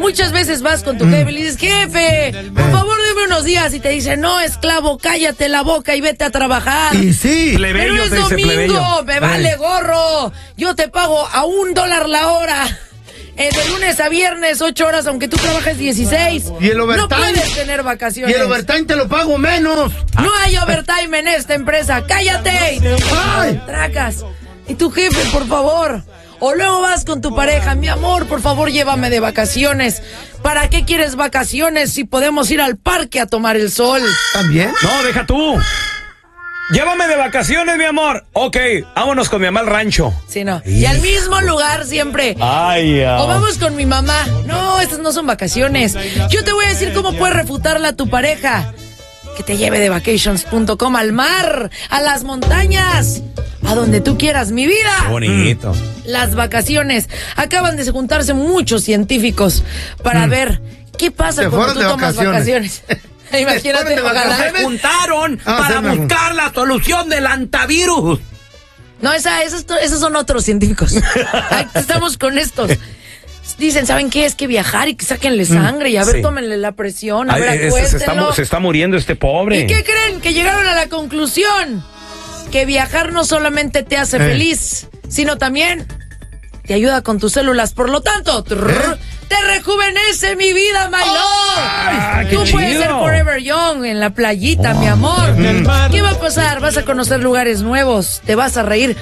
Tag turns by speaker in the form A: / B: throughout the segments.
A: Muchas veces vas con tu jefe y le dices, jefe, por favor deme unos días, y te dice, no, esclavo, cállate la boca y vete a trabajar.
B: Y sí,
A: plebeyo, pero es domingo, me vale gorro, yo te pago a $1 la hora. De lunes a viernes, 8 horas, aunque tú trabajes 16.
B: ¿Y el overtime?
A: No puedes tener vacaciones.
B: Y el overtime te lo pago menos.
A: No hay overtime en esta empresa. ¡Cállate!
B: ¡Ay!
A: Tracas. Y tu jefe, por favor. O luego vas con tu pareja. Mi amor, por favor, llévame de vacaciones. ¿Para qué quieres vacaciones si podemos ir al parque a tomar el sol?
B: ¿También?
C: No, deja tú. Llévame de vacaciones, mi amor. Ok, vámonos con mi mamá al rancho.
A: Sí, no. Y al mismo lugar siempre.
C: Ay,
A: O vamos con mi mamá. No, estas no son vacaciones. Yo te voy a decir cómo puedes refutarla a tu pareja. Que te lleve de vacations.com al mar, a las montañas, a donde tú quieras, mi vida.
C: Qué bonito.
A: Las vacaciones. Acaban de juntarse muchos científicos para ver qué pasa cuando tú tomas vacaciones. Imagínate, ojalá.
C: Se juntaron para buscar la solución del antivirus.
A: No, esos son otros científicos. Estamos con estos. Dicen, ¿saben qué? Es que viajar y que sáquenle sangre y a ver, tómenle la presión, a ver, acuéstenlo.
C: Se está muriendo este pobre.
A: ¿Y qué creen? Que llegaron a la conclusión que viajar no solamente te hace feliz, sino también te ayuda con tus células. Por lo tanto, te rejuvenece, mi vida, my love. Tú puedes ser forever young en la playita, mi amor. ¿Qué va a pasar? Vas a conocer lugares nuevos, te vas a reír,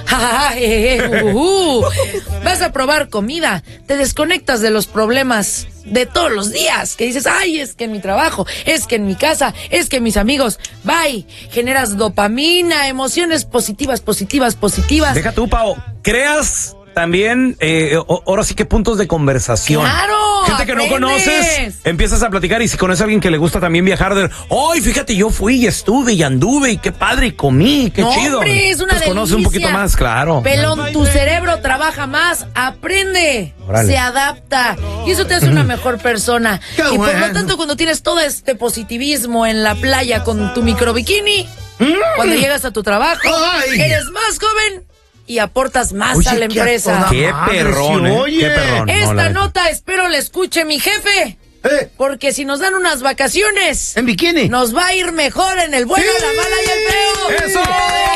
A: vas a probar comida, te desconectas de los problemas de todos los días, que dices, ay, es que en mi trabajo, es que en mi casa, es que mis amigos, bye, generas dopamina, emociones positivas.
C: Deja tú, Pao, creas también, ahora sí que puntos de conversación.
A: ¡Claro!
C: Gente que no conoces, empiezas a platicar, y si conoces a alguien que le gusta también viajar, ¡ay, fíjate, yo fui y estuve y anduve y qué padre y comí, qué chido!
A: Hombre, es una delicia.
C: Conoce un poquito más, claro.
A: Pelón, tu cerebro trabaja más, aprende, se adapta, y eso te hace una mejor persona. Y por lo tanto, cuando tienes todo este positivismo en la playa con tu microbikini, cuando llegas a tu trabajo, eres más joven y aportas más a la empresa.
C: Qué perrón, qué perrón.
A: Esta nota espero la escuche mi jefe. Porque si nos dan unas vacaciones
B: en bikini,
A: nos va a ir mejor en el bueno, la mala y el feo.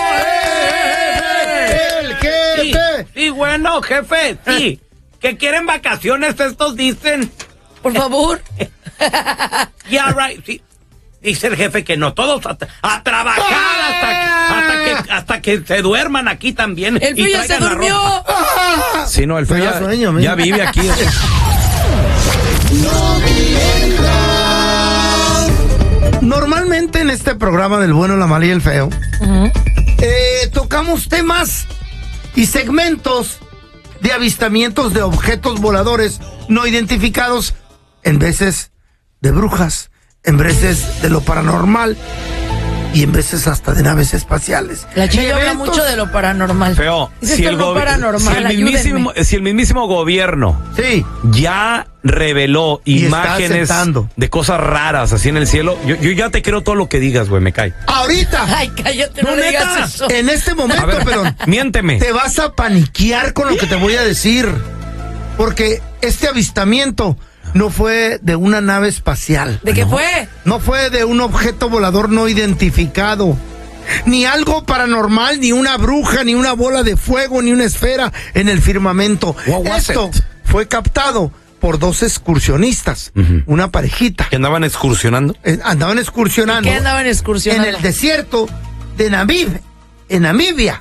C: ¡Eso!
B: ¡El jefe!
C: Sí, bueno, jefe, sí. ¿Que quieren vacaciones estos dicen?
A: Por favor.
C: Yeah, right, sí. Dice el jefe que no, todos a trabajar hasta que se duerman aquí también.
A: El feo ya se durmió.
C: Sí, no, el feo ya vive aquí.
B: Normalmente en este programa del bueno, la mala y el feo, tocamos temas y segmentos de avistamientos de objetos voladores no identificados, en veces de brujas, en veces de lo paranormal y en veces hasta de naves espaciales.
A: La Chayo habla mucho de lo paranormal.
C: Feo, si el mismísimo gobierno ya reveló imágenes de cosas raras así en el cielo, yo ya te creo todo lo que digas, güey, me cae.
B: Ahorita.
A: Ay, cállate, no digas eso.
B: En este momento, perdón.
C: Miénteme.
B: Te vas a paniquear con lo que te voy a decir. Porque este avistamiento no fue de una nave espacial.
A: ¿De qué fue?
B: No fue de un objeto volador no identificado. Ni algo paranormal, ni una bruja, ni una bola de fuego, ni una esfera en el firmamento. Esto fue captado por dos excursionistas, una parejita.
C: ¿Que andaban excursionando?
B: Andaban excursionando.
A: ¿Qué andaban excursionando?
B: En el desierto de Namibia.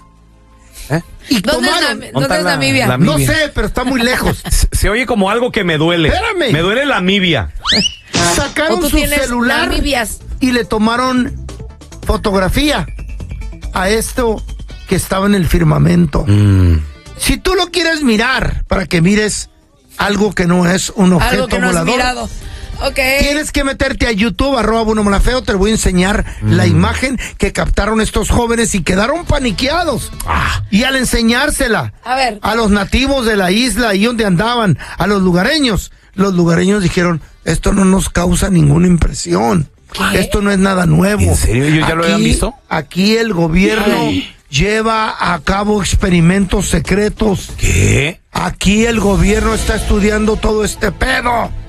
B: Y
A: ¿Dónde es Namibia?
B: No sé, pero está muy lejos.
C: Se oye como algo que me duele.
B: Espérame.
C: Me duele la Namibia.
B: Sacaron su celular y le tomaron fotografía a esto que estaba en el firmamento. Si tú lo quieres mirar, para que mires algo que no es un objeto volador, tienes que meterte a YouTube, @buenomalafeo, te voy a enseñar la imagen que captaron estos jóvenes y quedaron paniqueados. Y al enseñársela a los nativos de la isla, ahí donde andaban, a los lugareños dijeron, esto no nos causa ninguna impresión. ¿Qué? Esto no es nada nuevo.
C: ¿En serio? ¿Ellos ya lo habían visto?
B: Aquí el gobierno lleva a cabo experimentos secretos.
C: ¿Qué?
B: Aquí el gobierno está estudiando todo este pedo.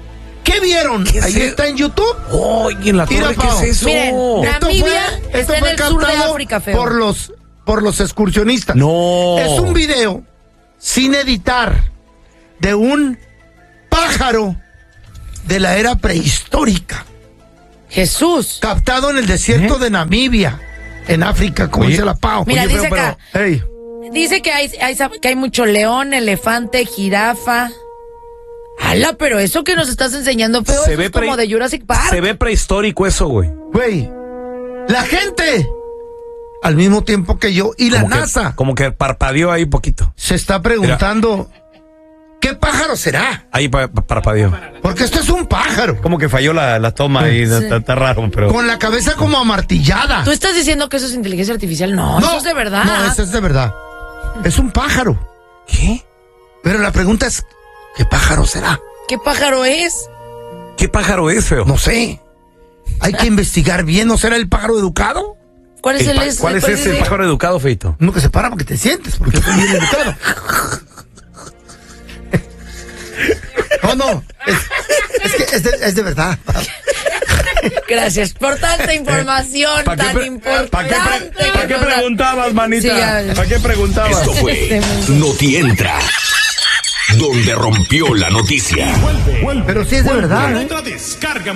B: ¿Qué vieron? Ahí está en YouTube.
C: Oye, en la torre, ¿qué es eso?
A: Miren, Namibia está en el sur de África, feo.
B: Por los excursionistas.
C: No.
B: Es un video sin editar de un pájaro de la era prehistórica.
A: Jesús.
B: Captado en el desierto de Namibia, en África, como dice la Pau.
A: Mira,
B: Oye,
A: dice acá.
B: Hey.
A: Dice que hay mucho león, elefante, jirafa. ¡Hala! Pero eso que nos estás enseñando, feo, es como de Jurassic Park.
C: Se ve prehistórico eso, güey.
B: Güey, la gente, al mismo tiempo que yo, y la NASA.
C: Como que parpadeó ahí poquito.
B: Se está preguntando, ¿qué pájaro será?
C: Ahí parpadeó.
B: Porque esto es un pájaro.
C: Como que falló la toma ahí,
A: Sí.
C: está raro, pero...
B: Con la cabeza como amartillada.
A: ¿Tú estás diciendo que eso es inteligencia artificial? No, eso es de verdad.
B: No, eso es de verdad. Es un pájaro.
C: ¿Qué?
B: Pero la pregunta es, ¿qué pájaro será?
A: ¿Qué pájaro es?
C: ¿Qué pájaro es, feo?
B: No sé. Hay que investigar bien. ¿No será el pájaro educado?
A: ¿Cuál es
C: ¿Cuál es ese pájaro educado, feito?
B: Uno que se para para que te sientes, porque es bien educado. No. Es de verdad.
A: Gracias por tanta información tan importante.
C: ¿Para qué preguntabas, manita?
A: Sí,
C: ¿Para qué preguntabas?
D: Esto fue Noti Entra, donde rompió la noticia.
B: Pero sí es de verdad, ¿eh?
E: Descarga